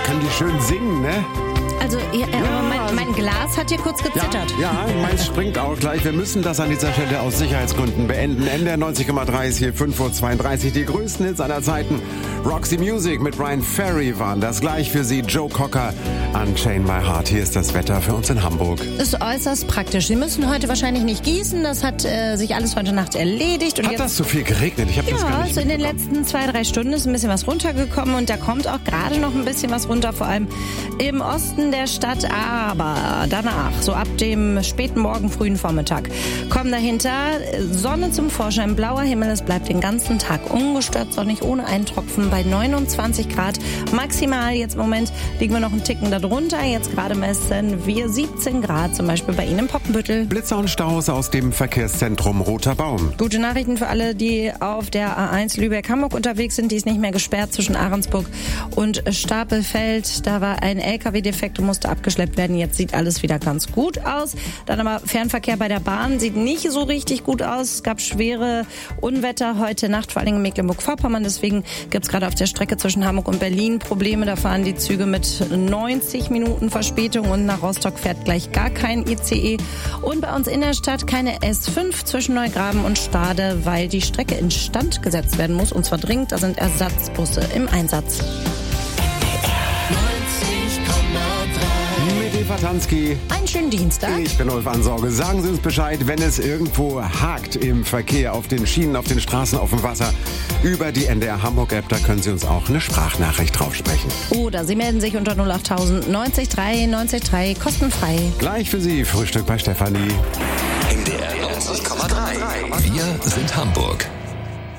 können die schön singen, ne? Also, mein Glas hat hier kurz gezittert. Ja, meins springt auch gleich. Wir müssen das an dieser Stelle aus Sicherheitsgründen beenden. NDR 90,3 ist hier 5:32 Uhr. Die größten Hits aller Zeiten. Roxy Music mit Brian Ferry waren das. Gleich für Sie Joe Cocker, Unchain My Heart. Hier ist das Wetter für uns in Hamburg. Ist äußerst praktisch. Sie müssen heute wahrscheinlich nicht gießen. Das hat sich alles heute Nacht erledigt. Und hat das so viel geregnet? Ich habe das gar nicht so in den letzten 2-3 Stunden ist ein bisschen was runtergekommen. Und da kommt auch gerade noch ein bisschen was runter. Vor allem im Osten der Stadt. Aber danach, so ab dem späten Morgen, frühen Vormittag, kommen dahinter Sonne zum Vorschein, blauer Himmel. Es bleibt den ganzen Tag ungestört sonnig, ohne einen Tropfen bei 29 Grad. Maximal jetzt im Moment liegen wir noch einen Ticken darunter. Jetzt gerade messen wir 17 Grad, zum Beispiel bei Ihnen im Poppenbüttel. Blitzer und Staus aus dem Verkehrszentrum Roter Baum. Gute Nachrichten für alle, die auf der A1 Lübeck-Hamburg unterwegs sind. Die ist nicht mehr gesperrt zwischen Ahrensburg und Stapelfeld. Da war ein LKW-Defekt und musste abgeschleppt werden. Jetzt sieht alles wieder ganz gut aus. Dann aber Fernverkehr bei der Bahn sieht nicht so richtig gut aus. Es gab schwere Unwetter heute Nacht, vor allem in Mecklenburg-Vorpommern. Deswegen gibt es gerade auf der Strecke zwischen Hamburg und Berlin Probleme. Da fahren die Züge mit 90 Minuten Verspätung und nach Rostock fährt gleich gar kein ICE. Und bei uns in der Stadt keine S5 zwischen Neugraben und Stade, weil die Strecke instand gesetzt werden muss. Und zwar dringend, da sind Ersatzbusse im Einsatz. Fatanski. Einen schönen Dienstag. Ich bin Ulf Ansorge. Sagen Sie uns Bescheid, wenn es irgendwo hakt im Verkehr, auf den Schienen, auf den Straßen, auf dem Wasser. Über die NDR Hamburg App, da können Sie uns auch eine Sprachnachricht draufsprechen. Oder Sie melden sich unter 08000 90 3 90 3 kostenfrei. Gleich für Sie Frühstück bei Stefanie. NDR 90,3. Wir sind Hamburg.